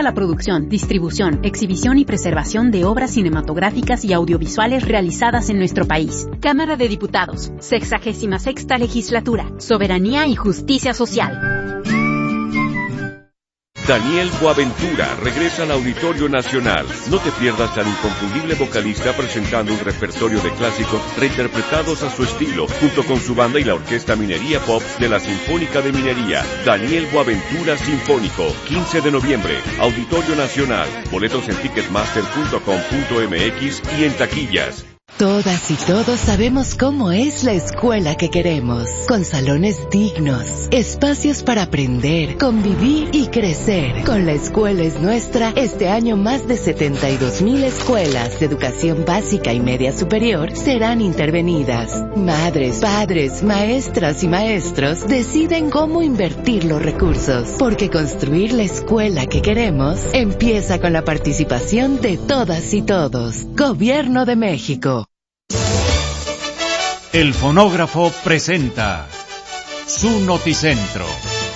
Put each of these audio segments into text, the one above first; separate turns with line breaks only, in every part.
la producción, distribución, exhibición y preservación de obras cinematográficas y audiovisuales realizadas en nuestro país. Cámara de Diputados, 66ª Legislatura, Soberanía y Justicia Social.
Daniel Boaventura regresa al Auditorio Nacional. No te pierdas al inconfundible vocalista presentando un repertorio de clásicos reinterpretados a su estilo, junto con su banda y la Orquesta Minería Pop de la Sinfónica de Minería. Daniel Boaventura Sinfónico, 15 de noviembre, Auditorio Nacional. Boletos en ticketmaster.com.mx y en taquillas.
Todas y todos sabemos cómo es la escuela que queremos, con salones dignos, espacios para aprender, convivir y crecer. Con La Escuela es Nuestra, este año más de 72,000 escuelas de educación básica y media superior serán intervenidas. Madres, padres, maestras y maestros deciden cómo invertir los recursos, porque construir la escuela que queremos empieza con la participación de todas y todos. Gobierno de México.
El fonógrafo presenta su Noticentro.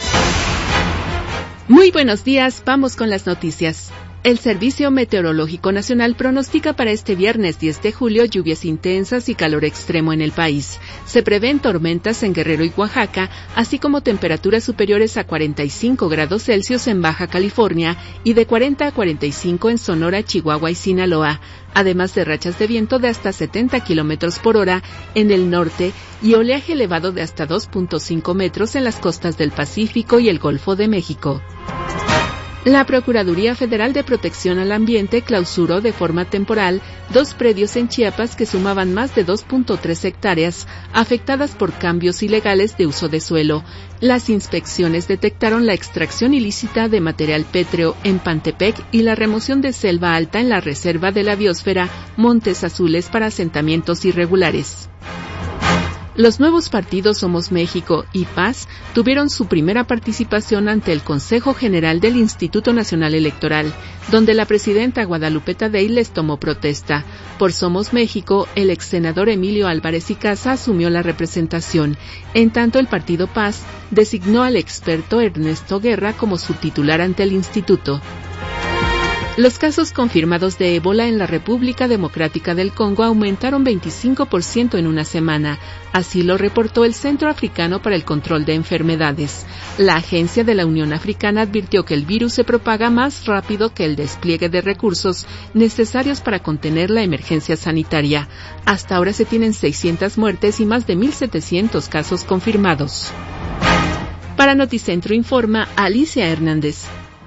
Muy buenos días, vamos con las noticias. El Servicio Meteorológico Nacional pronostica para este viernes 10 de julio lluvias intensas y calor extremo en el país. Se prevén tormentas en Guerrero y Oaxaca, así como temperaturas superiores a 45 grados Celsius en Baja California y de 40 a 45 en Sonora, Chihuahua y Sinaloa, además de rachas de viento de hasta 70 kilómetros por hora en el norte y oleaje elevado de hasta 2.5 metros en las costas del Pacífico y el Golfo de México. La Procuraduría Federal de Protección al Ambiente clausuró de forma temporal 2 predios en Chiapas que sumaban más de 2.3 hectáreas afectadas por cambios ilegales de uso de suelo. Las inspecciones detectaron la extracción ilícita de material pétreo en Pantepec y la remoción de selva alta en la Reserva de la Biosfera Montes Azules para asentamientos irregulares. Los nuevos partidos Somos México y Paz tuvieron su primera participación ante el Consejo General del Instituto Nacional Electoral, donde la presidenta Guadalupe Tadei les tomó protesta. Por Somos México, el exsenador Emilio Álvarez y Casa asumió la representación. En tanto, el partido Paz designó al experto Ernesto Guerra como su titular ante el instituto. Los casos confirmados de ébola en la República Democrática del Congo aumentaron 25% en una semana. Así lo reportó el Centro Africano para el Control de Enfermedades. La Agencia de la Unión Africana advirtió que el virus se propaga más rápido que el despliegue de recursos necesarios para contener la emergencia sanitaria. Hasta ahora se tienen 600 muertes y más de 1,700 casos confirmados. Para Noticentro informa Alicia Hernández.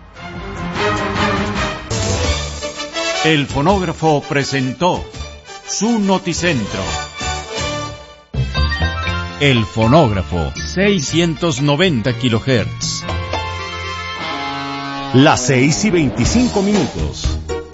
El fonógrafo presentó su Noticentro. El fonógrafo, 690 kHz.
Las 6:25.